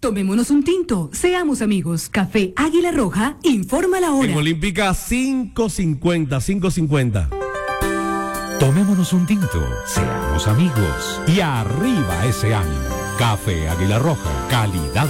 Tomémonos un tinto, seamos amigos. Café Águila Roja, informa la hora. En Olímpica 5:50. Tomémonos un tinto, seamos amigos y arriba ese ánimo. Café Águila Roja, calidad